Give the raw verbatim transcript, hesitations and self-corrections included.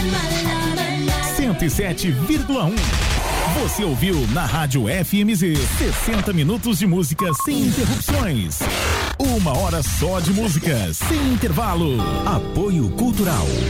cento e sete vírgula um. Você ouviu na Rádio F M Z sessenta minutos de música sem interrupções. Uma hora só de música sem intervalo. Apoio Cultural